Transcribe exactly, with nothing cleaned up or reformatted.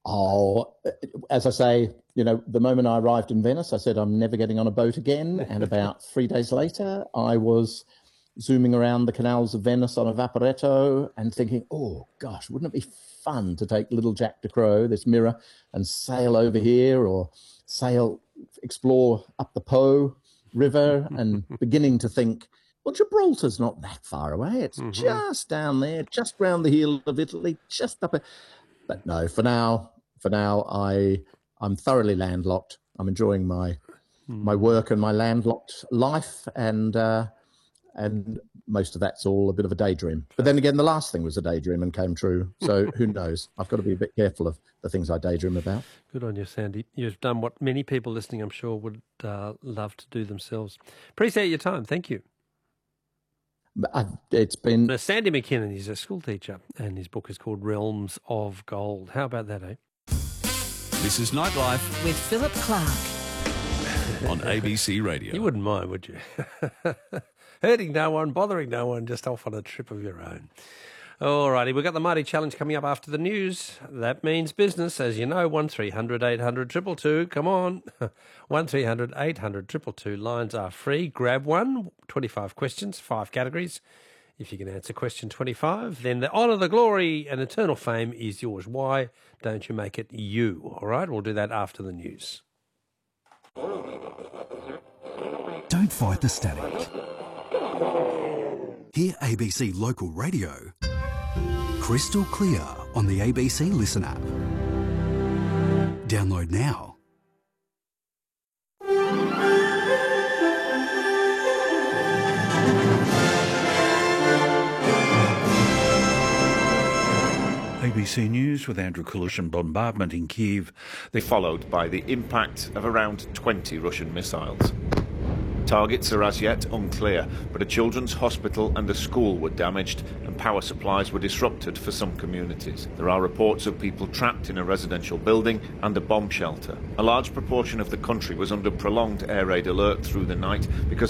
Oh, as I say, you know, the moment I arrived in Venice, I said, I'm never getting on a boat again. And about three days later, I was zooming around the canals of Venice on a Vaporetto and thinking, oh, gosh, wouldn't it be fun to take little Jack de Croix, this mirror, and sail over here or sail, explore up the Po River and beginning to think, well, Gibraltar's not that far away. It's mm-hmm. just down there, just round the heel of Italy, just up. A... But no, for now, for now, I I'm thoroughly landlocked. I'm enjoying my mm. my work and my landlocked life, and uh, and most of that's all a bit of a daydream. But then again, the last thing was a daydream and came true. So who knows? I've got to be a bit careful of the things I daydream about. Good on you, Sandy. You've done what many people listening, I'm sure, would uh, love to do themselves. Appreciate your time. Thank you. I've, it's been... Now, Sandy McKinnon is a school teacher and his book is called Realms of Gold. How about that, eh? This is Nightlife with Philip Clark on A B C Radio. You wouldn't mind, would you? Hurting no one, bothering no one, just off on a trip of your own. All righty, we've got the Mighty Challenge coming up after the news. That means business, as you know, one three hundred eight hundred two two two. Come on. one three hundred eight hundred two two two. Lines are free. Grab one. twenty-five questions, five categories. If you can answer question twenty-five, then the honour, the glory and eternal fame is yours. Why don't you make it you? All right, we'll do that after the news. Don't fight the static. Hear A B C Local Radio crystal clear on the A B C Listen app. Download now. A B C News with Andrew Kulish. Bombardment in Kyiv. They followed by the impact of around twenty Russian missiles. Targets are as yet unclear, but a children's hospital and a school were damaged and power supplies were disrupted for some communities. There are reports of people trapped in a residential building and a bomb shelter. A large proportion of the country was under prolonged air raid alert through the night because